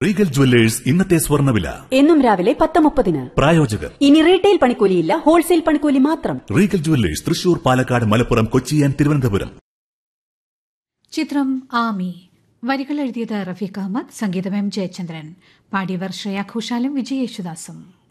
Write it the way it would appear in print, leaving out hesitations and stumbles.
Regal jewellers ഇന്നത്തെ സ്വർണ്ണവില എന്നും രാവിലെ 10:30. പ്രായോജകർ ഇനി റീറ്റെയിൽ പണിക്കൂലിയില്ല, ഹോൾസെയിൽ പണിക്കൂലി മാത്രം. Regal jewellers Thrissur, Palakkad, Malappuram, Kochi and Thiruvananthapuram. ചിത്രം ആമി. വരികൾ എഴുതിയത് റഫീഖ് അഹമ്മദ്, സംഗീതം എം ജയചന്ദ്രൻ. പാടിയവർ ശ്രേയ ഘോഷാലും വിജയ് യേശുദാസും.